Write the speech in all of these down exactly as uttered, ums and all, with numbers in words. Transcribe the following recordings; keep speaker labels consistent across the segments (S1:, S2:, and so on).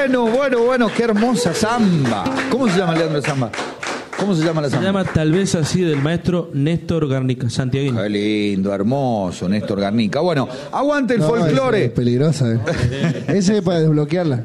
S1: Bueno, bueno, bueno, qué hermosa samba. ¿Cómo se llama, Leandro, samba? ¿Cómo se llama la samba?
S2: Se llama Tal vez así, del maestro Néstor Garnica, santiagueño.
S1: Qué lindo, hermoso, Néstor Garnica. Bueno, aguante el no, folclore.
S3: Es peligrosa, ¿eh? Ese es para desbloquearla.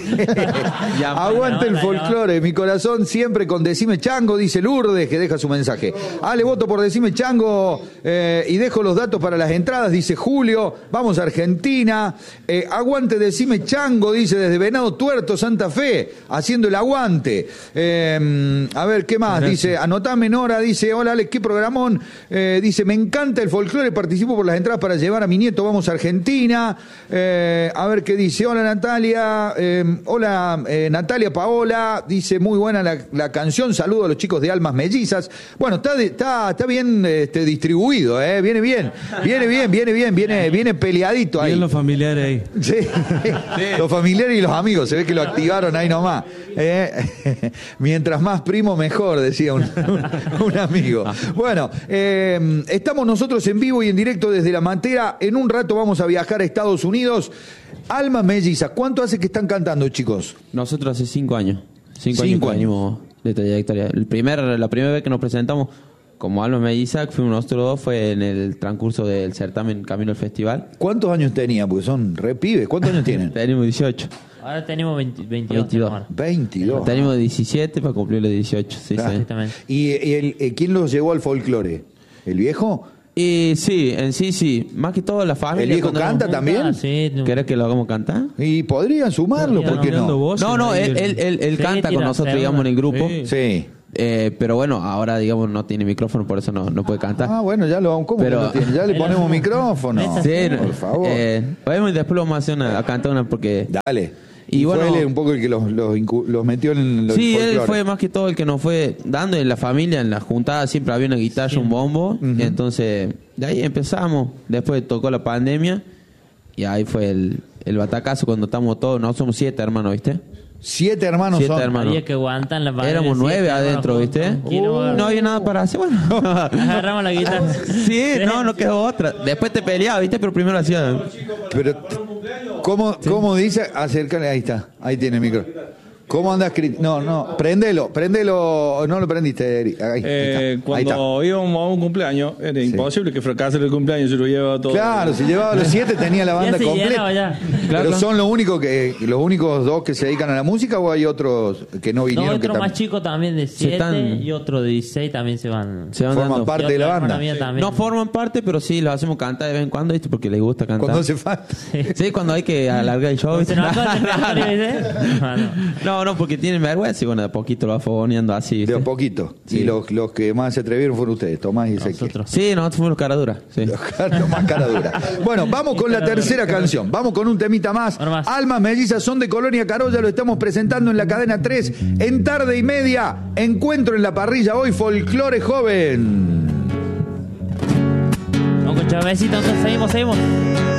S1: Aguante el folclore. Mi corazón siempre con Decime Chango, dice Lourdes, que deja su mensaje. Ale, voto por Decime Chango eh, y dejo los datos para las entradas, dice Julio. Vamos a Argentina. Eh, aguante Decime Chango, dice desde Venado Tuerto, Santa Fe, haciendo el aguante. Eh, a ver, ¿qué más? Gracias. Dice, anotame Nora, dice, hola Alex, qué programón. Eh, dice, me encanta el folclore, participo por las entradas para llevar a mi nieto, vamos a Argentina. Eh, a ver qué dice, hola Natalia, eh, hola eh, Natalia Paola, dice, muy buena la, la canción, saludo a los chicos de Almas Mellizas. Bueno, está de, está, está bien este, distribuido, eh, viene bien, viene bien, viene bien, viene, viene peleadito ahí.
S2: Bien los familiares ahí.
S1: Sí, sí, los familiares y los amigos, se ve que lo activaron ahí nomás. Eh, mientras más primo, mejor, decía un, un, un amigo. Bueno, eh, estamos nosotros en vivo y en directo desde La Mantera. En un rato vamos a viajar a Estados Unidos. Almas Mellizas, ¿cuánto hace que están cantando, chicos?
S4: Nosotros hace cinco años. Cinco, cinco años que venimos de trayectoria. El primer, la primera vez que nos presentamos como Almas Mellizas, que fuimos nosotros dos, fue en el transcurso del certamen Camino al Festival.
S1: ¿Cuántos años tenía? Porque son re pibes. ¿Cuántos años tienen?
S4: Tenemos dieciocho.
S5: Ahora tenemos veinte, veintidós.
S4: veintidós.
S1: veintidós.
S4: Tenemos diecisiete para cumplir los dieciocho. Sí,
S1: claro.
S4: Sí.
S1: ¿Y, y el, eh, quién los llevó al folclore? ¿El viejo?
S4: Y sí, en sí, sí. Más que todo la familia.
S1: ¿El viejo canta también?
S5: Ah, sí, no.
S4: ¿Querés que lo hagamos cantar?
S1: Y podrían sumarlo, ¿por qué no?
S4: No, no, él, él, él, él
S5: sí,
S4: canta con nosotros, digamos, en el grupo.
S1: Sí. sí.
S4: Eh, pero bueno, ahora digamos no tiene micrófono, por eso no, no puede cantar.
S1: Ah, bueno, ya lo ¿cómo
S4: pero,
S1: que no tiene? Ya le ponemos micrófono.
S4: Sí,
S1: por favor.
S4: Eh, podemos, después lo vamos a hacer una, a cantar una porque.
S1: Dale.
S4: Y,
S1: y
S4: bueno,
S1: fue él un poco el que los, los, los metió en los
S4: sí,
S1: folclore.
S4: Él fue más que todo el que nos fue dando en la familia, en la juntada siempre había una guitarra, sí. un bombo. Uh-huh. Y entonces de ahí empezamos. Después tocó la pandemia y ahí fue el, el batacazo cuando estamos todos. No somos siete hermanos, ¿viste?
S1: Siete hermanos
S4: Siete
S1: son.
S4: hermanos.
S5: Había que aguantar la pandemia.
S4: Éramos nueve adentro, ¿viste? Uh, no había nada para hacer. Bueno,
S5: agarramos la guitarra.
S4: Sí, no, no quedó otra. Después te peleaba, ¿viste? Pero primero hacía.
S1: Pero, ¿cómo, sí. ¿cómo dice? Acércale, ahí está. Ahí tiene el micro. ¿Cómo andas? No, no, prendelo, prendelo. No lo prendiste, Eric. Ahí,
S6: eh,
S1: ahí está.
S6: Cuando
S1: ahí está.
S6: íbamos a un cumpleaños, era sí. imposible que fracasara el cumpleaños. Yo lo llevaba todo.
S1: Claro, si llevaba los siete tenía la banda completa.
S5: Ya.
S1: Pero claro. ¿Son los únicos que los únicos dos que se dedican a la música o hay otros que no vinieron?
S5: No, otro
S1: que
S5: más tam- chico también de siete están... y otro de dieciséis también se van.
S4: Se van
S1: forman
S4: dando.
S1: parte de la banda.
S4: No forman parte, pero sí los hacemos cantar de vez en cuando, ¿viste? Porque les gusta cantar.
S1: Cuando hace falta.
S4: Sí, sí cuando hay que alargar el show.
S5: Se nos
S4: no, no, porque tienen vergüenza y bueno, de a poquito lo va fogoneando así. ¿viste?
S1: De a poquito.
S4: Sí.
S1: Y los, los que más se atrevieron fueron ustedes, Tomás y Ezequiel.
S4: Sí, nosotros fuimos los caraduras. Sí.
S1: Los, los más caraduras. Bueno, vamos con la tercera canción. Vamos con un temita más. Almas Mellizas son de Colonia Carolla, lo estamos presentando en la cadena tres. En tarde y media, encuentro en la parrilla hoy, folclore joven.
S5: Vamos con Chavecito, entonces seguimos, seguimos.